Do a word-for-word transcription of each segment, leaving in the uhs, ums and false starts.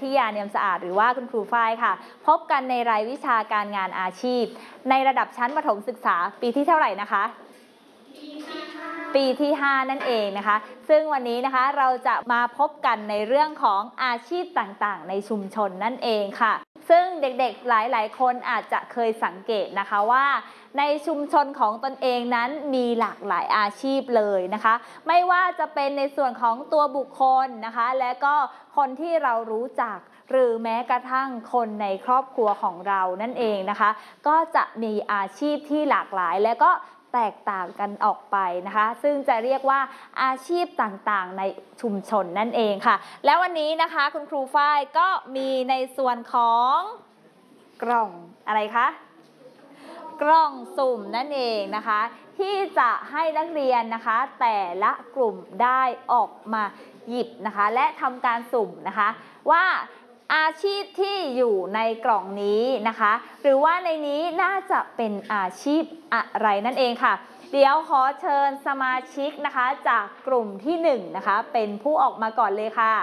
ธิยาเนียมสะอาดหรือว่าคุณครูฝ้ายค่ะพบกันในรายวิชาการงานอาชีพในระดับชั้นประถมศึกษาปีที่เท่าไหร่นะคะปีที่ห้านั่นเองนะคะซึ่งวันนี้นะคะเราจะมาพบกันในเรื่องของอาชีพต่างๆในชุมชนนั่นเองค่ะซึ่งเด็กๆหลายๆคนอาจจะเคยสังเกตนะคะว่าในชุมชนของตนเองนั้นมีหลากหลายอาชีพเลยนะคะไม่ว่าจะเป็นในส่วนของตัวบุคคลนะคะและก็คนที่เรารู้จักหรือแม้กระทั่งคนในครอบครัวของเรานั่นเองนะคะก็จะมีอาชีพที่หลากหลายและก็แตกต่างกันออกไปนะคะซึ่งจะเรียกว่าอาชีพต่างๆในชุมชนนั่นเองค่ะแล้ววันนี้นะคะคุณครูฝ้ายก็มีในส่วนของกล่องอะไรคะกล่องสุ่มนั่นเองนะคะที่จะให้นักเรียนนะคะแต่ละกลุ่มได้ออกมาหยิบนะคะและทำการสุ่มนะคะว่าอาชีพที่อยู่ในกล่องนี้นะคะหรือว่าในนี้น่าจะเป็นอาชีพอะไรนั่นเองค่ะเดี๋ยวขอเชิญสมาชิกนะคะจากกลุ่มที่หนึ่งนะคะเป็นผู้ออกมาก่อนเลยค่ะ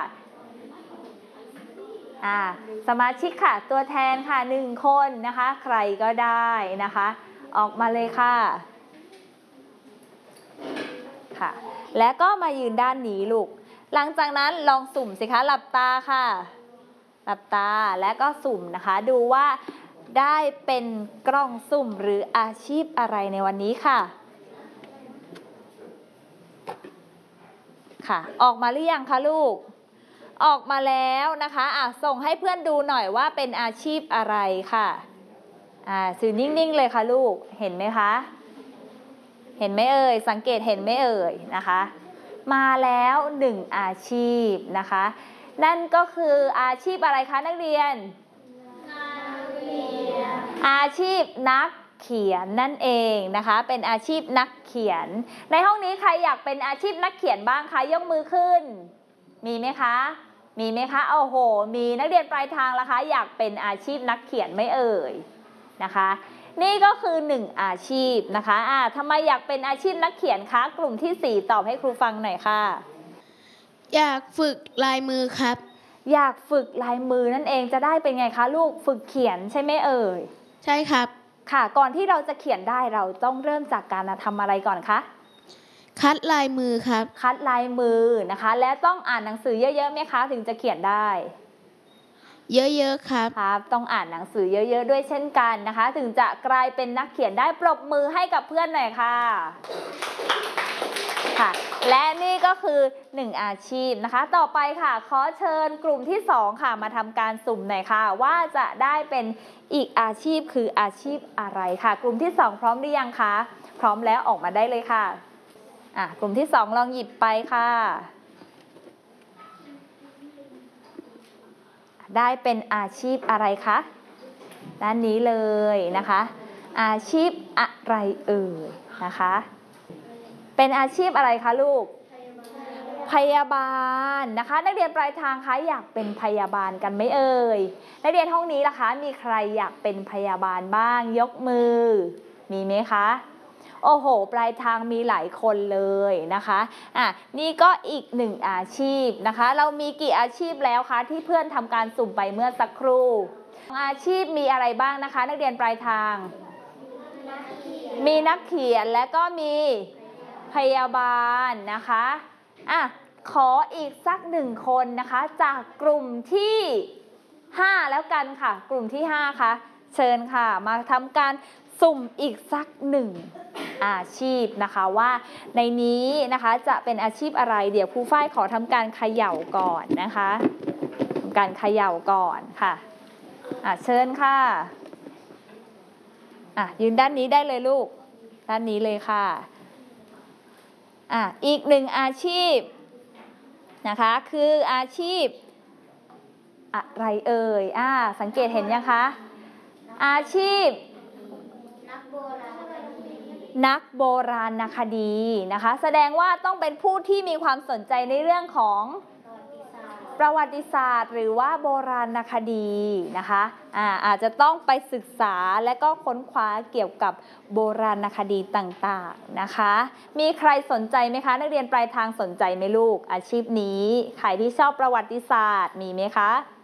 อ่าสมาชิกค่ะตัวแทนค่ะหนึ่งคนนะคะใครก็ได้นะคะออกมาเลยค่ะค่ะและก็มายืนด้านนี้ลูกหลังจากนั้นลองสุ่มสิคะหลับตาค่ะหลับตาและก็สุ่มนะคะดูว่าได้เป็นกล่องสุ่มหรืออาชีพอะไรในวันนี้ค่ะค่ะออกมาหรือยังคะลูกออกมาแล้วนะคะอ่ะส่งให้เพื่อนดูหน่อยว่าเป็นอาชีพอะไรค่ะอ่าสื่อนิ่งๆเลยค่ะลูกเห็นไหมคะเห็นไหมเอ่ยสังเกตเห็นไหมเอ่ยนะคะมาแล้วหนึ่งอาชีพนะคะนั่นก็คืออาชีพอะไรคะนักเรียนอาชีพนักเขียนนั่นเองนะคะเป็นอาชีพนักเขียนในห้องนี้ใครอยากเป็นอาชีพนักเขียนบ้างคะยกมือขึ้นมีไหมคะมีไหมคะโอ้โหมีนักเรียนปลายทางละคะอยากเป็นอาชีพนักเขียนไม่เอ่ยนะคะนี่ก็คือหนึ่งอาชีพนะคะอ่าทำไมอยากเป็นอาชีพนักเขียนคะกลุ่มที่สี่ตอบให้ครูฟังหน่อยค่ะอยากฝึกลายมือครับอยากฝึกลายมือนั่นเองจะได้เป็นไงคะลูกฝึกเขียนใช่ไหมเอ่ยใช่ครับค่ะก่อนที่เราจะเขียนได้เราต้องเริ่มจากการทำอะไรก่อนคะคัดลายมือครับคัดลายมือนะคะและต้องอ่านหนังสือเยอะๆไหมคะถึงจะเขียนได้เยอะๆครับครับต้องอ่านหนังสือเยอะๆด้วยเช่นกันนะคะถึงจะกลายเป็นนักเขียนได้ปรบมือให้กับเพื่อนหน่อยค่ะค่ะและนี่ก็คือหนึ่งอาชีพนะคะต่อไปค่ะขอเชิญกลุ่มที่สองค่ะมาทำการสุ่มหน่อยค่ะว่าจะได้เป็นอีกอาชีพคืออาชีพอะไรค่ะกลุ่มที่สองพร้อมหรือยังคะพร้อมแล้วออกมาได้เลยค่ะอ่ะกลุ่มที่สองลองหยิบไปค่ะได้เป็นอาชีพอะไรคะด้านนี้เลยนะคะอาชีพอะไรเอ่ยนะคะเป็นอาชีพอะไรคะลูกพยาบาลนะคะนักเรียนปลายทางคะอยากเป็นพยาบาลกันไหมเอ่ยนักเรียนห้องนี้ล่ะคะมีใครอยากเป็นพยาบาลบ้างยกมือมีไหมคะโอ้โหปลายทางมีหลายคนเลยนะคะอ่ะนี่ก็อีกหนึ่งอาชีพนะคะเรามีกี่อาชีพแล้วคะที่เพื่อนทำการสุ่มไปเมื่อสักครู่อาชีพมีอะไรบ้างนะคะนักเรียนปลายทางมีนักเขียนและก็มีพยาบาลนะคะอ่ะขออีกสักหนึ่งคนนะคะจากกลุ่มที่ห้าแล้วกันค่ะกลุ่มที่ห้าค่ะเชิญค่ะมาทำการสุ่มอีกสักหนึ่งอาชีพนะคะว่าในนี้นะคะจะเป็นอาชีพอะไรเดี๋ยวครูฝ้ายขอทำการเขย่าก่อนนะคะทำการเขย่าก่อนค่ะอ่ะเชิญค่ะอ่ะยืนด้านนี้ได้เลยลูกด้านนี้เลยค่ะอ่ะอีกหนึ่งอาชีพนะคะคืออาชีพอะไรเอ่ยอ่าสังเกตเห็นยังคะอาชีพนักโบราณคดีนะคะแสดงว่าต้องเป็นผู้ที่มีความสนใจในเรื่องของประวัติศาสตร์หรือว่าโบราณคดีนะคะอ่าอาจจะต้องไปศึกษาและก็ค้นคว้าเกี่ยวกับโบราณคดีต่างๆนะคะมีใครสนใจไหมคะนักเรียนปลายทางสนใจไหมลูกอาชีพนี้ใครที่ชอบประวัติศาสตร์มีไหมคะ